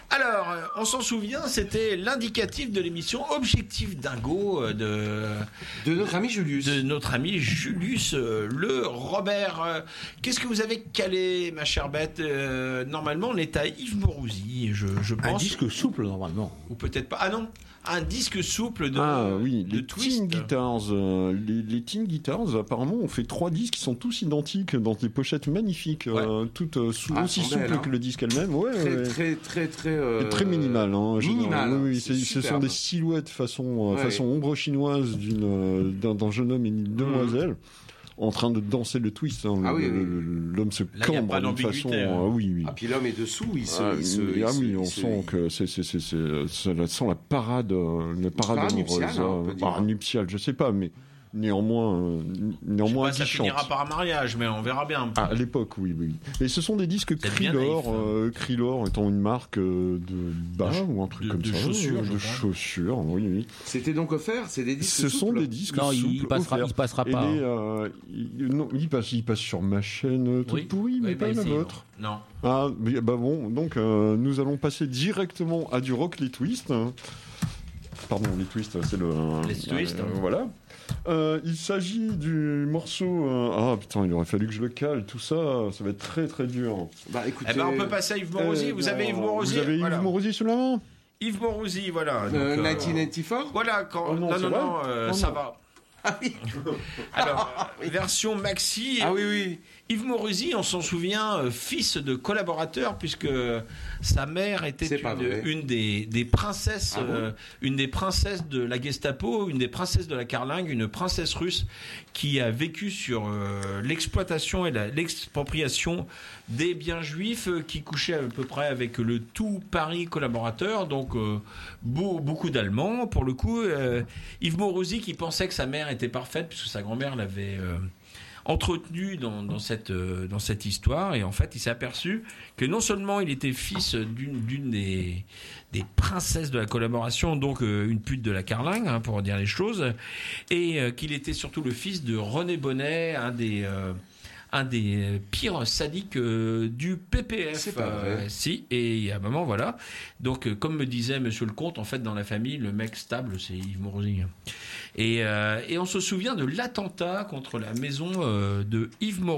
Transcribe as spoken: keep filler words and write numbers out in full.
Alors, euh, on s'en souvient, c'était l'indicatif de l'émission Objectif Dingo euh, de de notre ami Julius. De notre ami Julius euh, Le Robert. Euh, qu'est-ce que vous avez calé, ma chère bête? euh, Normalement, on est à Yves Mourouzi, je, je pense. Un disque souple, normalement. Ou peut-être pas. Ah non, un disque souple de Ah oui, de les Twist. Teen Guitars. euh, les, les Teen Guitars, apparemment, ont fait trois disques qui sont tous identiques dans des pochettes magnifiques, Ouais. euh, toutes euh, sous- Ah, aussi sont belles, souples hein. que le disque elle-même. Ouais, Très, ouais. très, très, très, euh, Et très minimal, hein, généralement. minimal, Oui, oui, c'est c'est- ce sont superbe. des silhouettes façon, euh, Ouais. façon ombre chinoise d'une, euh, d'un, d'un jeune homme et d'une demoiselle en train de danser le twist. Hein. Ah Le- oui, le- oui. le- L'homme se Là, y a cambre pas d'une d'ambiguïté, façon. hein. euh, oui, oui. Ah, puis l'homme est dessous, il se. Ah, il se, il ah se- oui, il on se- sent que c'est, c'est, c'est, c'est, ça sent la parade, euh, la parade parade amoureuse. nuptiale, hein, on peut euh, dire. ah, nuptiale, je sais pas, mais néanmoins, euh, néanmoins Je sais pas, ça aguichante. finira par un mariage, mais on verra bien. Ah, à l'époque, oui, oui. Et ce sont des disques Vous êtes bien Krillor, naïf, hein. euh, Krillor étant une marque euh, de bas De ch- ou un truc de- comme de ça. chaussures, euh, je de crois. chaussures, oui, oui. C'était donc offert, c'est des disques Ce sont souples. des disques Non, il souples passera, offerts. il passera Et pas. les, hein. euh, il, non, il passe, il passe sur ma chaîne euh, toute Oui. pourrie, mais Oui, pas bah, la essayons. vôtre. Non. Ah, mais, bah bon, donc euh, nous allons passer directement à du rock les twists. Pardon, les twists, c'est le. Les twists. euh, voilà. Euh, il s'agit du morceau. euh, Ah putain, il aurait fallu que je le cale. Tout ça, ça va être très très dur. Bah écoutez. Eh ben, on peut passer à Yves Mourouzi. Euh, vous avez Yves non, Mourouzi. Vous avez Voilà. Yves Mourouzi sous la main. Yves Mourouzi, voilà. Donc, Euh, euh, dix-neuf quatre-vingt-quatre Voilà, quand. Oh non, non, c'est non, vrai non, euh, Oh ça non. va. Ah oui. Alors, version maxi. Ah oui, oui. Yves Mourouzi, on s'en souvient, euh, fils de collaborateur, puisque sa mère était C'est pas vrai. une, une des, des princesses, Ah bon euh, une des princesses de la Gestapo, une des princesses de la Carlingue, une princesse russe qui a vécu sur euh, l'exploitation et la- l'expropriation des biens juifs, euh, qui couchait à peu près avec le tout Paris collaborateur, donc euh, beau- beaucoup d'Allemands. Pour le coup, euh, Yves Mourouzi qui pensait que sa mère était parfaite, puisque sa grand-mère l'avait euh, entretenu dans, dans, cette, euh, dans cette histoire, et en fait il s'est aperçu que non seulement il était fils d'une, d'une des, des princesses de la collaboration, donc euh, une pute de la Carlingue, hein, pour dire les choses, et euh, qu'il était surtout le fils de René Bonnet, un des... euh, un des pires sadiques euh, du P P F. C'est pas vrai. Euh, si, et à un moment, voilà. Donc, euh, comme me disait Monsieur le Comte, en fait, dans la famille, le mec stable, c'est Yves Mourouzi. Et, euh, et on se souvient de l'attentat contre la maison euh, de Yves Mourouzi.